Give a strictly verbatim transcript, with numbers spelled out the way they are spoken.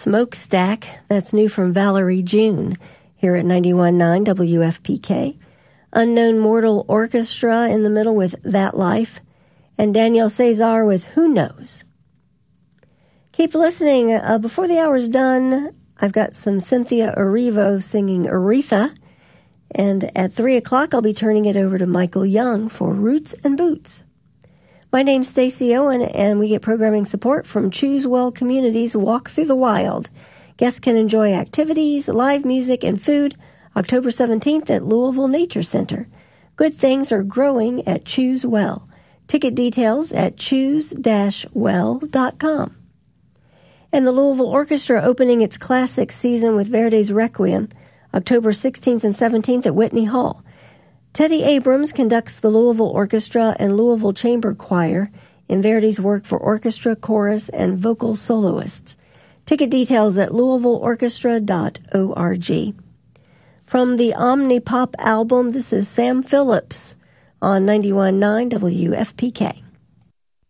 Smokestack, that's new from Valerie June, here at ninety-one point nine W F P K. Unknown Mortal Orchestra in the middle with That Life, and Daniel Cesar with Who Knows. Keep listening. Uh, before the hour's done, I've got some Cynthia Erivo singing Aretha, and at three o'clock I'll be turning it over to Michael Young for Roots and Boots. My name's Stacey Owen, and we get programming support from Choose Well Communities Walk Through the Wild. Guests can enjoy activities, live music, and food October seventeenth at Louisville Nature Center. Good things are growing at Choose Well. Ticket details at choose dash well dot com. And the Louisville Orchestra opening its classic season with Verdi's Requiem, October sixteenth and seventeenth at Whitney Hall. Teddy Abrams conducts the Louisville Orchestra and Louisville Chamber Choir in Verdi's work for orchestra, chorus, and vocal soloists. Ticket details at louisville orchestra dot org. From the Omnipop album, this is Sam Phillips on ninety-one point nine W F P K.